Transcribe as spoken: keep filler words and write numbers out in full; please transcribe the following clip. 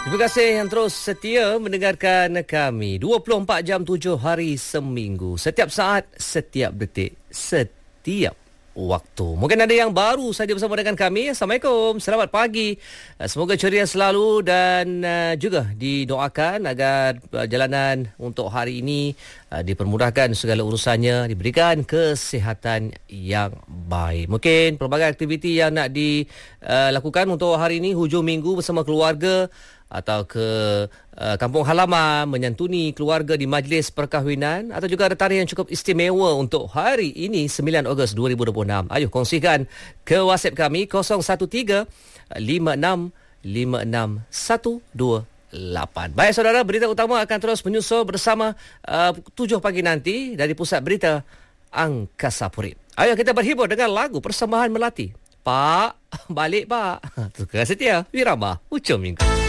Terima kasih yang terus setia mendengarkan kami. dua puluh empat jam tujuh hari seminggu. Setiap saat, setiap detik, setiap waktu. Mungkin ada yang baru saja bersama dengan kami. Assalamualaikum, selamat pagi. Semoga ceria selalu dan uh, juga didoakan agar perjalanan untuk hari ini uh, dipermudahkan segala urusannya, diberikan kesihatan yang baik. Mungkin pelbagai aktiviti yang nak dilakukan untuk hari ini, hujung minggu bersama keluarga atau ke uh, kampung halaman, menyantuni keluarga di majlis perkahwinan, atau juga ada tarikh yang cukup istimewa untuk hari ini sembilan Ogos dua ribu dua puluh enam. Ayuh kongsikan ke WhatsApp kami kosong satu tiga lima enam lima enam satu dua lapan. Baik saudara, berita utama akan terus menyusul bersama uh, tujuh pagi nanti dari Pusat Berita Angkasa Puri. Ayuh kita berhibur dengan lagu persembahan Melati. Pak, balik Pak. Tukar setia, Wirama, hujung minggu.